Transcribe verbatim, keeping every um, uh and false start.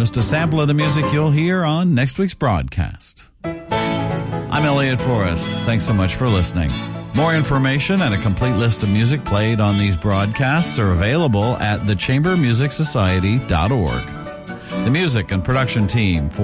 just a sample of the music you'll hear on next week's broadcast. I'm Elliot Forrest. Thanks so much for listening. More information and a complete list of music played on these broadcasts are available at the chamber music society dot org. The music and production team for